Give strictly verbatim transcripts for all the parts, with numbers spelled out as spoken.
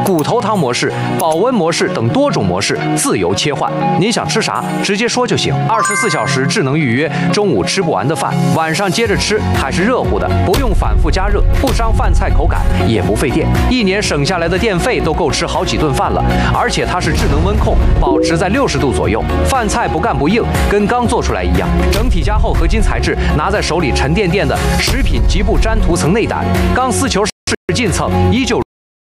骨头汤模式、保温模式等多种模式自由切换。您想吃啥，直接说就行。二十四小时智能预约，中午吃不完的饭，晚上接着吃，还是热乎的，不用反复加热，不伤饭菜口感，也不费电。一年省下来的电费都够吃好几顿饭了。而且它是智能温控，保持在六十度左右，饭菜不干不硬，跟刚做出来一样。整体加厚合金材质，拿在手里沉甸甸的，食品极不粘涂层内胆，钢丝球是进蹭，依旧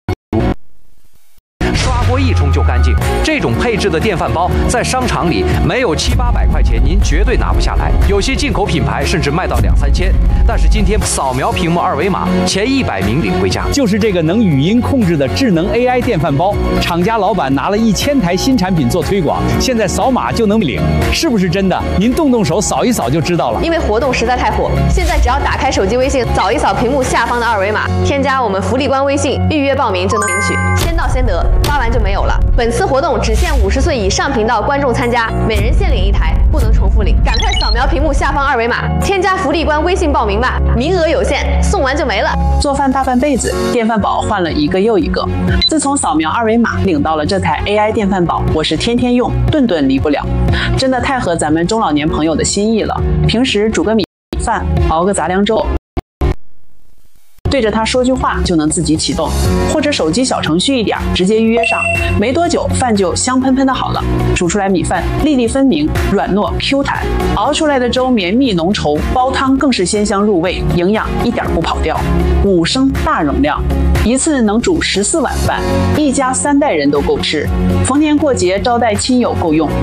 刷锅一冲就干净。这种配置的电饭煲在商场里没有七八百块钱，您绝对拿不下来。有些进口品牌甚至卖到两三千。但是今天扫描屏幕二维码，前一百名领回家。 就是这个能语音控制的智能 A I 电饭煲，厂家老板拿了一千台新产品做推广，现在扫码就能领，是不是真的？您动动手扫一扫就知道了。 因为活动实在太火，现在只要打开手机微信，扫一扫屏幕下方的二维码，添加我们福利官微信，预约报名就能领取，先到先得，发完就没有了。本次活动只限五十岁以上频道观众参加，每人限领一台，不能重复领。赶快扫描屏幕下方二维码，添加福利官微信报名吧，名额有限，送完就没了。 做饭大半辈子，电饭煲换了一个又一个。自从扫描二维码领到了这台 A I 电饭煲，我是天天用，顿顿离不了，真的太合咱们中老年朋友的心意了。平时煮个米饭，熬个杂粮粥，对着它说句话就能自己启动，或者手机小程序一点，直接预约上，没多久饭就香喷喷的好了。煮出来米饭粒粒分明，软糯 Q 弹，熬出来的粥绵密浓稠，煲汤更是鲜香入味，营养一点不跑掉。五升大容量，一次能煮十四碗饭，一家三代人都够吃，逢年过节招待亲友够用。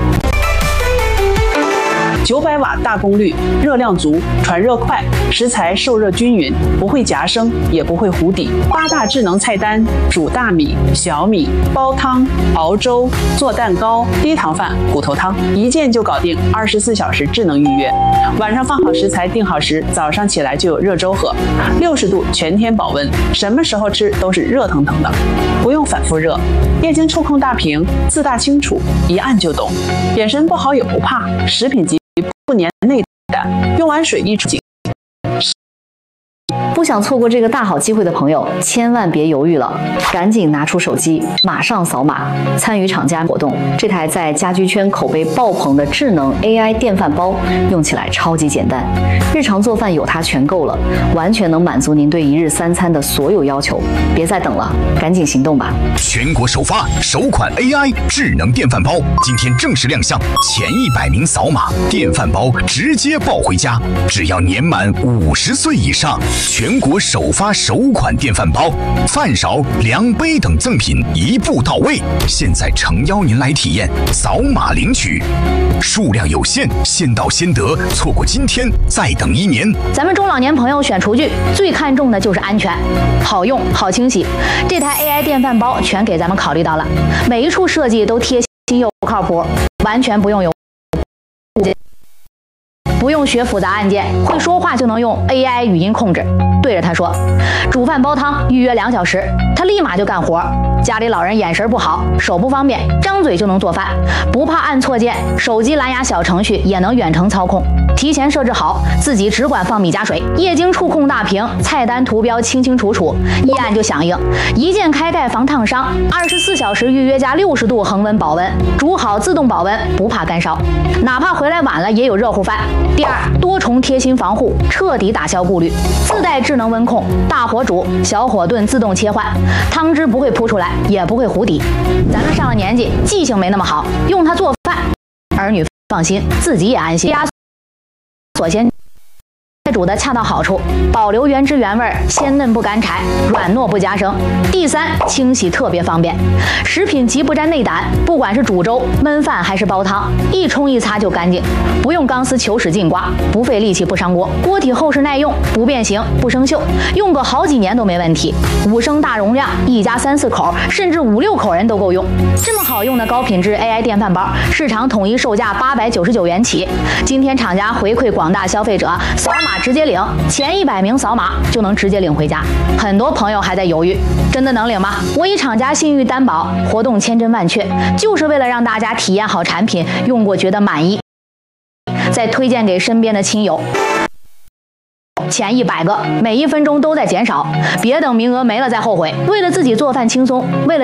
九百瓦大功率，热量足，传热快，食材受热均匀，不会夹生，也不会糊底。八大智能菜单：煮大米、小米、煲汤、熬粥、做蛋糕、低糖饭、骨头汤，一键就搞定。二十四小时智能预约，晚上放好食材，定好时，早上起来就有热粥喝。六十度全天保温，什么时候吃都是热腾腾的，不用反复热。液晶触控大屏，字大清楚，一按就懂。眼神不好也不怕，食品级。不粘内胆，用完水一冲。 不想错过这个大好机会的朋友，千万别犹豫了，赶紧拿出手机，马上扫码参与厂家活动。这台在家居圈口碑爆棚的智能 A I 电饭煲，用起来超级简单，日常做饭有它全够了，完全能满足您对一日三餐的所有要求。别再等了，赶紧行动吧！ 全国首发首款 A I 智能电饭煲，今天正式亮相，前一百名扫码，电饭煲直接抱回家，只要年满五十岁以上。全国首发首款电饭煲，饭勺、量杯等赠品一步到位。现在诚邀您来体验，扫码领取，数量有限，先到先得，错过今天再等一年。 咱们中老年朋友选厨具最看重的就是安全，好用、好清洗。这台 A I 电饭煲全给咱们考虑到了，每一处设计都贴心又靠谱，完全不用有。不用学复杂按键，会说话就能用 A I 语音控制，对着它说煮饭煲汤预约两小时，它立马就干活。家里老人眼神不好，手不方便，张嘴就能做饭，不怕按错键，手机蓝牙小程序也能远程操控，提前设置好，自己只管放米加水，液晶触控大屏，菜单图标清清楚楚，一按就响应，一键开盖防烫伤，二十四小时预约加六十度恒温保温，煮好自动保温，不怕干烧，哪怕回来晚了也有热乎饭。第二，多重贴心防护，彻底打消顾虑，自带智能温控，大火煮、小火炖自动切换，汤汁不会扑出来，也不会糊底。咱们上了年纪，记性没那么好，用它做饭，儿女放心，自己也安心。压锁先煮的恰到好处，保留原汁原味，鲜嫩不干柴，软糯不夹生。第三，清洗特别方便，食品级不沾内胆，不管是煮粥、焖饭还是煲汤，一冲一擦就干净，不用钢丝球使劲刮，不费力气不伤锅，锅体厚实耐用，不变形不生锈，用个好几年都没问题。五升大容量，一家三四口甚至五六口人都够用。这么好用的高品质 A I 电饭煲，市场统一售价八百九十九元起。今天厂家回馈广大消费者，扫码直接领，前一百名扫码就能直接领回家。很多朋友还在犹豫，真的能领吗？我以厂家信誉担保，活动千真万确，就是为了让大家体验好产品，用过觉得满意，再推荐给身边的亲友。前一百个，每一分钟都在减少，别等名额没了再后悔。为了自己做饭轻松，为了